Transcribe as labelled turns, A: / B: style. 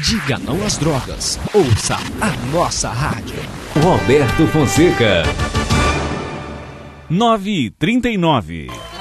A: Diga não às drogas. Ouça a nossa rádio.
B: Roberto Fonseca.
C: 9h39.